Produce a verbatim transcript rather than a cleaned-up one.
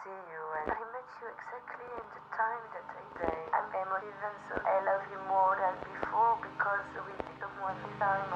see you, and I met you exactly in the time that I say I'm emotive, and so I love you more than before because we did someone time